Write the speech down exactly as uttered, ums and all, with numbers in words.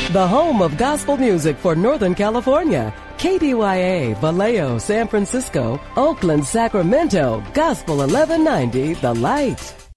The home of gospel music for Northern California. K B Y A, Vallejo, San Francisco, Oakland, Sacramento, Gospel eleven ninety, The Light.